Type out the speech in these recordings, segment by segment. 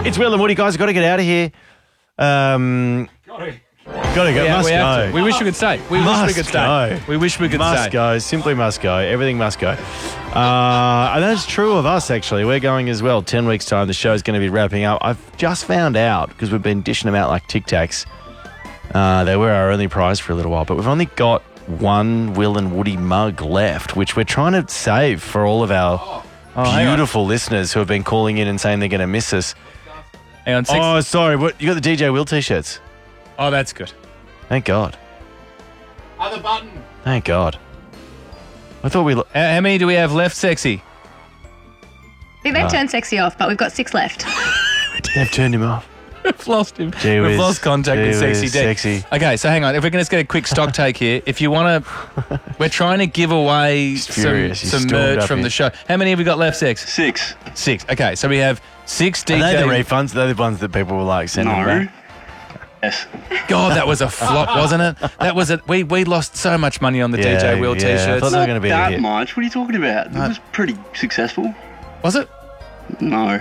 It's Will and Woody, guys. Got to get out of here. Got to go. Yeah, must go. We wish we could stay. We wish we could stay. We wish we could Must stay. go. Simply must go. Everything must go. And that's true of us, actually. We're going as well. 10 weeks' time, the show's going to be wrapping up. I've just found out, because we've been dishing them out like Tic Tacs. They were our only prize for a little while, but we've only got one Will and Woody mug left, which we're trying to save for all of our beautiful listeners who have been calling in and saying they're going to miss us. Hang on, six. Oh, sorry. What, you got the DJ Will t-shirts? Oh, that's good. Thank God. Other button. Thank God. I thought we... How many do we have left, Sexy? I think they've turned Sexy off, but we've got 6 left. They've turned him off. We've lost him. Gee We've whiz. lost contact with Gee Sexy whiz, D. Sexy. Okay, so hang on. If we can just get a quick stock take here. If you want to... We're trying to give away furious. He some stormed merch up from here. the show. How many have we got left, Sex? 6. 6. Okay, so we have 6 DJ... Are they the refunds? They're the ones that people were like sending back? Yes. God, that was a flop, wasn't it? That was it. We lost so much money on the DJ Will I t-shirts. thought they were going to be a That hit. much? What are you talking about? It was pretty successful. Was it? No.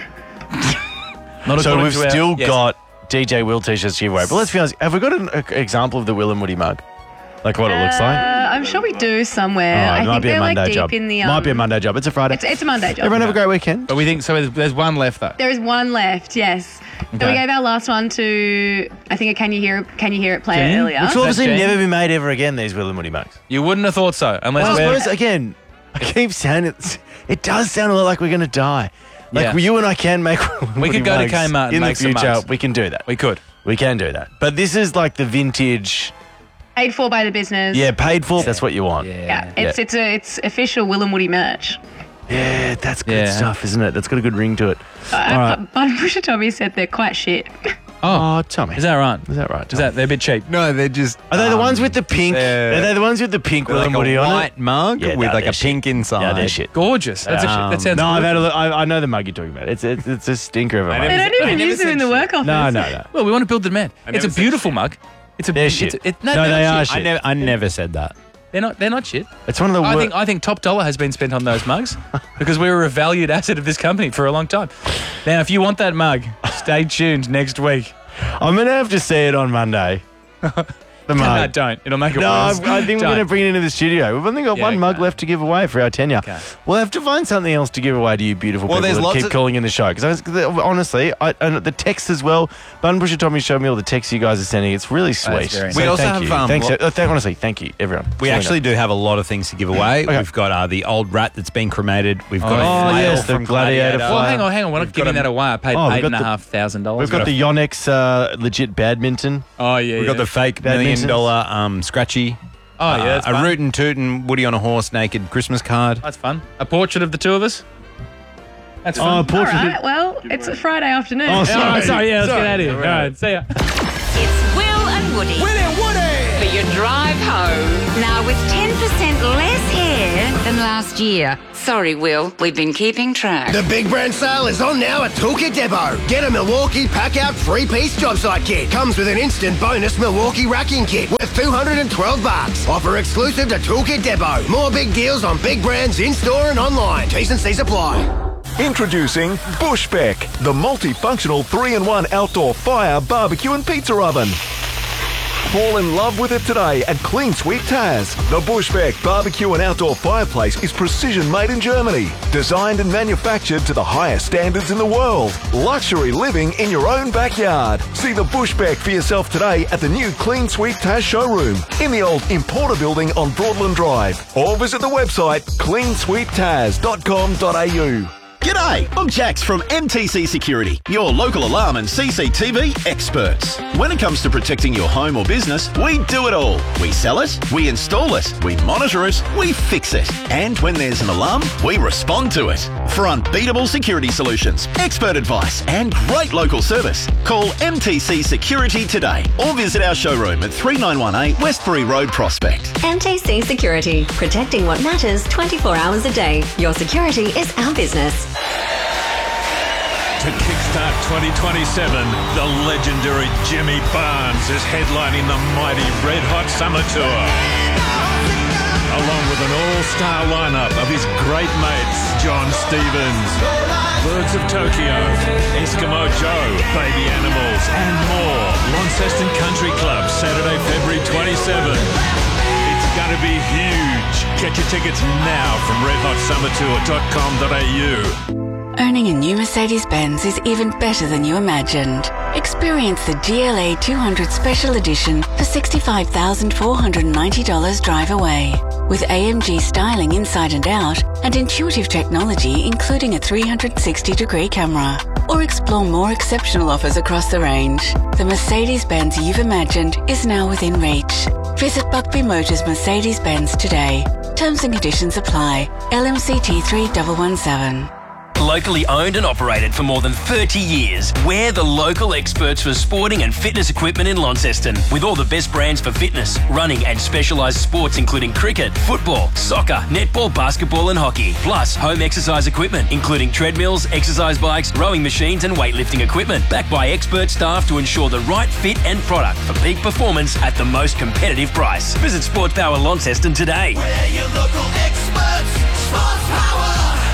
Not So according we've to our- still Yes. got DJ Will t-shirts to give away. But let's be honest, have we got an example of the Will and Woody mug? Like what it looks like? I'm sure we do somewhere. Oh, it I might think be a they're like Monday deep job. in the... Might be a Monday job. It's a Friday. It's a Monday job. Everyone have a great weekend. But we think so. There's one left though. There is one left, yes. So Okay. we gave our last one to, I think, a Can You Hear It player Jen? earlier. Which will obviously Jen? never be made ever again, these Will and Woody mugs. You wouldn't have thought so unless Well, I we're. suppose, again, I keep saying it does sound a lot like we're going to die. Like Yeah. you and I can make Will and We Woody could go to mugs Kmart and in make the some future. mugs. We can do that. We could. We can do that. But this is like the vintage, Paid for by the business. paid for. That's what you want. Yeah, it's official Will and Woody merch. Yeah, that's good Yeah. stuff, isn't it? That's got a good ring to it. All right. But Pusha Tommy said they're quite shit. Oh, Tommy. Is that right? Is that right? Is that they're a bit cheap? No, they're just. Are they the ones with the pink? Are they the ones with the pink Will like and a Woody on it? white mug Yeah, with no, like they're a pink shit. inside? Yeah, they're shit. Gorgeous. That sounds. No, I've good. had a look. I know the mug you're talking about. It's a stinker of a mug. They don't even use them in the work office. No. Well, we want to build the demand. It's a never said beautiful mug. It's a. They're it's shit. a- it- no, No, they're they not are shit. shit. I never said that. They're not shit. It's one of the worst. I think top dollar has been spent on those mugs because we were a valued asset of this company for a long time. Now, if you want that mug, stay tuned next week. I'm going to have to see it on Monday. The No, mug. don't. It'll make it No, worse. I think we're going to Don't. bring it into the studio. We've only got Yeah, one mug okay. left to give away for our tenure. Okay. We'll have to find something else to give away to you beautiful Well, people there's that lots keep of- calling in the show. Because honestly, and the text as well. Bun Pusher Tommy showed me all the texts you guys are sending. It's really sweet. very We So also thank have, you. Thanks, honestly, thank you, everyone. We It's actually really do have a lot of things to give away. Okay. We've got the old rat that's been cremated. We've got Oh, a flail yes, the from gladiator Well, hang on. We're not We've giving got that away. I paid Oh, we've got $8,500. We've got the Yonex legit badminton. Oh yeah. We've got the fake $1 Badmintons. million scratchy. Oh yeah. That's a fun. rootin' tootin' Woody on a horse naked Christmas card. That's fun. A portrait of the two of us. That's Oh, fun. All portrait. right, well, it's a Friday afternoon. Oh, sorry. All right, sorry. Yeah, let's get out of here. All right. See ya. It's Will and Woody. For your drive home. Now with 10% less hair than last year. Sorry, Will. We've been keeping track. The big brand sale is on now at Toolkit Depot. Get a Milwaukee Pack-Out 3-piece job site kit. Comes with an instant bonus Milwaukee racking kit worth $212. Offer exclusive to Toolkit Depot. More big deals on big brands in-store and online. T's and C's apply. Introducing Bushbeck, the multifunctional 3-in-1 outdoor fire, barbecue and pizza oven. Fall in love with it today at Clean Sweep Taz. The Bushbeck barbecue and outdoor fireplace is precision made in Germany. Designed and manufactured to the highest standards in the world. Luxury living in your own backyard. See the Bushbeck for yourself today at the new Clean Sweep Taz showroom in the old Importer building on Broadland Drive. Or visit the website cleansweeptaz.com.au. G'day, I'm Jax from MTC Security, your local alarm and CCTV experts. When it comes to protecting your home or business, we do it all. We sell it, we install it, we monitor it, we fix it. And when there's an alarm, we respond to it. For unbeatable security solutions, expert advice and great local service, call MTC Security today or visit our showroom at 3918 Westbury Road, Prospect. MTC Security, protecting what matters 24 hours a day. Your security is our business. To kickstart 2027, the legendary Jimmy Barnes is headlining the mighty Red Hot Summer Tour. Along with an all-star lineup of his great mates, John Stevens, Birds of Tokyo, Eskimo Joe, baby animals, and more. Launceston Country Club, Saturday, February 27. It's going to be huge. Get your tickets now from redhotsummertour.com.au. Owning a new Mercedes-Benz is even better than you imagined. Experience the GLA 200 Special Edition for $65,490 drive away. With AMG styling inside and out and intuitive technology including a 360-degree camera. Or explore more exceptional offers across the range. The Mercedes-Benz you've imagined is now within reach. Visit Buckby Motors Mercedes-Benz today. Terms and conditions apply. LMCT 3117. Locally owned and operated for more than 30 years, we're the local experts for sporting and fitness equipment in Launceston. With all the best brands for fitness, running and specialised sports including cricket, football, soccer, netball, basketball and hockey. Plus home exercise equipment including treadmills, exercise bikes, rowing machines and weightlifting equipment. Backed by expert staff to ensure the right fit and product for peak performance at the most competitive price. Visit Sports Power Launceston today. We're your local experts, Sports Power.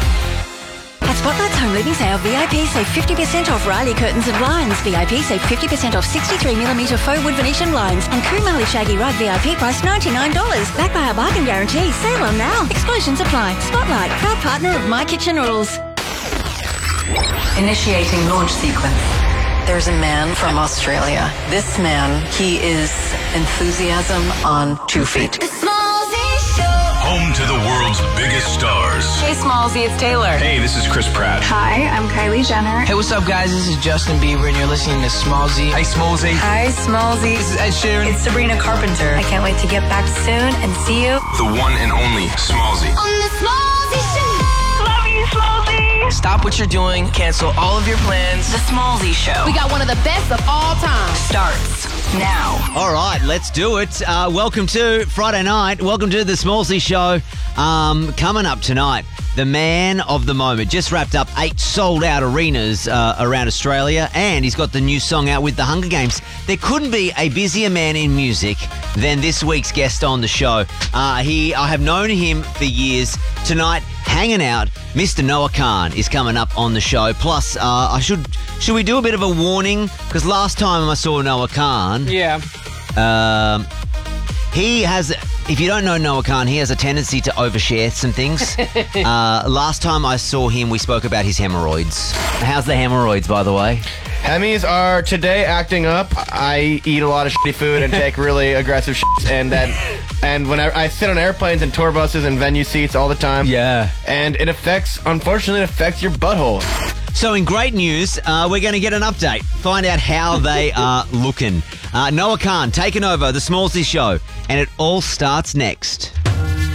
At Spotlight's Home Living Sale, VIP save 50% off Riley curtains and blinds. VIP save 50% off 63mm faux wood Venetian blinds. And Kumali Shaggy Rug VIP price $99. Backed by our bargain guarantee. Sale on now. Exclusions apply. Spotlight, proud partner of My Kitchen Rules. Initiating launch sequence. There's a man from Australia. This man, he is enthusiasm on 2 feet. Home to the world's biggest stars. Hey, Smallsy, it's Taylor. Hey, this is Chris Pratt. Hi, I'm Kylie Jenner. Hey, what's up, guys? This is Justin Bieber, and you're listening to Smallsy. Hey, Smallsy. Hi, Smallsy. This is Ed Sheeran. It's Sabrina Carpenter. I can't wait to get back soon and see you. The one and only Smallsy. On the Smallsy Show. Love you, Smallsy. Stop what you're doing. Cancel all of your plans. The Smallsy Show. We got one of the best of all time. Starts now. All right, let's do it. Welcome to Friday night. Welcome to the Smallsy Show. Coming up tonight, the man of the moment. Just wrapped up 8 sold-out arenas around Australia, and he's got the new song out with the Hunger Games. There couldn't be a busier man in music than this week's guest on the show. I have known him for years. Tonight, hanging out, Mr. Noah Kahan is coming up on the show. Plus, should we do a bit of a warning? Because last time I saw Noah Kahan... Yeah. He has... If you don't know Noah Kahan, he has a tendency to overshare some things. Last time I saw him, we spoke about his hemorrhoids. How's the hemorrhoids, by the way? Hemis are today acting up. I eat a lot of shitty food and take really aggressive shits, and when I sit on airplanes and tour buses and venue seats all the time. Yeah. And unfortunately, it affects your butthole. So in great news, we're going to get an update. Find out how they are looking. Noah Kahan taking over the Smallsy Show, and it all starts next.